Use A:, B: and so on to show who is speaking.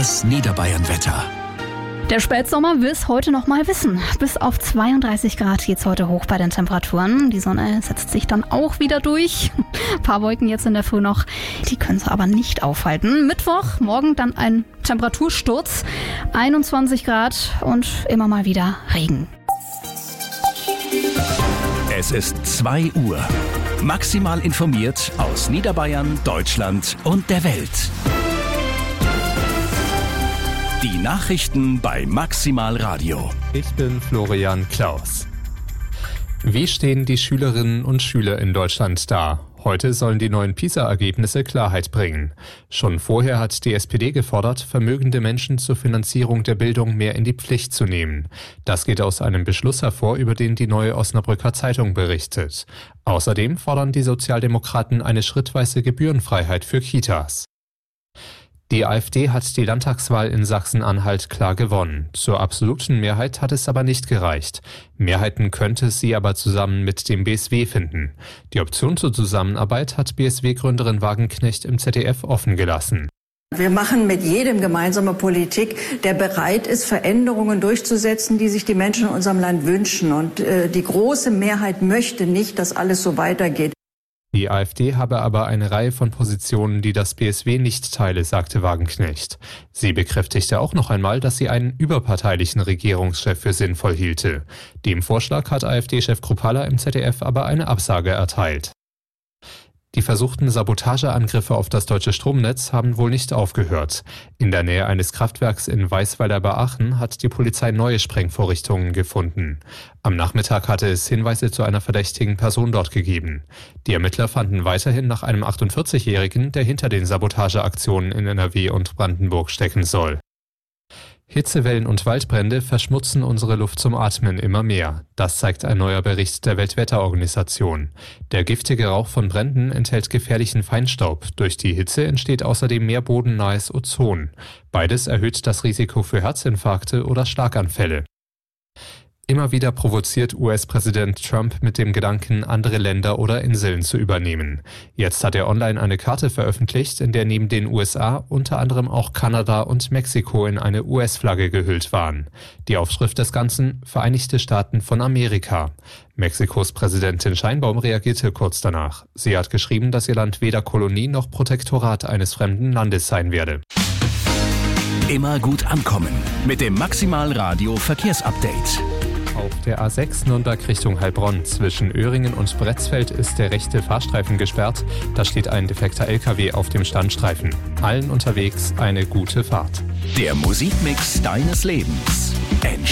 A: Das Niederbayern-Wetter.
B: Der Spätsommer will es heute noch mal wissen. Bis auf 32 Grad geht's heute hoch bei den Temperaturen. Die Sonne setzt sich dann auch wieder durch. Ein paar Wolken jetzt in der Früh noch. Die können es aber nicht aufhalten. Mittwoch, morgen dann ein Temperatursturz. 21 Grad und immer mal wieder Regen.
A: Es ist 2 Uhr. Maximal informiert aus Niederbayern, Deutschland und der Welt. Die Nachrichten bei Maximal Radio.
C: Ich bin Florian Klaus. Wie stehen die Schülerinnen und Schüler in Deutschland da? Heute sollen die neuen PISA-Ergebnisse Klarheit bringen. Schon vorher hat die SPD gefordert, vermögende Menschen zur Finanzierung der Bildung mehr in die Pflicht zu nehmen. Das geht aus einem Beschluss hervor, über den die Neue Osnabrücker Zeitung berichtet. Außerdem fordern die Sozialdemokraten eine schrittweise Gebührenfreiheit für Kitas. Die AfD hat die Landtagswahl in Sachsen-Anhalt klar gewonnen. Zur absoluten Mehrheit hat es aber nicht gereicht. Mehrheiten könnte sie aber zusammen mit dem BSW finden. Die Option zur Zusammenarbeit hat BSW-Gründerin Wagenknecht im ZDF offen gelassen.
D: Wir machen mit jedem gemeinsame Politik, der bereit ist, Veränderungen durchzusetzen, die sich die Menschen in unserem Land wünschen. Und die große Mehrheit möchte nicht, dass alles so weitergeht.
C: Die AfD habe aber eine Reihe von Positionen, die das BSW nicht teile, sagte Wagenknecht. Sie bekräftigte auch noch einmal, dass sie einen überparteilichen Regierungschef für sinnvoll hielte. Dem Vorschlag hat AfD-Chef Kruppalla im ZDF aber eine Absage erteilt. Die versuchten Sabotageangriffe auf das deutsche Stromnetz haben wohl nicht aufgehört. In der Nähe eines Kraftwerks in Weißweiler bei Aachen hat die Polizei neue Sprengvorrichtungen gefunden. Am Nachmittag hatte es Hinweise zu einer verdächtigen Person dort gegeben. Die Ermittler fanden weiterhin nach einem 48-Jährigen, der hinter den Sabotageaktionen in NRW und Brandenburg stecken soll. Hitzewellen und Waldbrände verschmutzen unsere Luft zum Atmen immer mehr. Das zeigt ein neuer Bericht der Weltwetterorganisation. Der giftige Rauch von Bränden enthält gefährlichen Feinstaub. Durch die Hitze entsteht außerdem mehr bodennahes Ozon. Beides erhöht das Risiko für Herzinfarkte oder Schlaganfälle. Immer wieder provoziert US-Präsident Trump mit dem Gedanken, andere Länder oder Inseln zu übernehmen. Jetzt hat er online eine Karte veröffentlicht, in der neben den USA unter anderem auch Kanada und Mexiko in eine US-Flagge gehüllt waren. Die Aufschrift des Ganzen: Vereinigte Staaten von Amerika. Mexikos Präsidentin Sheinbaum reagierte kurz danach. Sie hat geschrieben, dass ihr Land weder Kolonie noch Protektorat eines fremden Landes sein werde.
A: Immer gut ankommen mit dem Maximal Radio Verkehrsupdate.
C: Auf der A6 Nürnberg Richtung Heilbronn zwischen Öhringen und Bretzfeld ist der rechte Fahrstreifen gesperrt. Da steht ein defekter LKW auf dem Standstreifen. Allen unterwegs eine gute Fahrt.
A: Der Musikmix deines Lebens.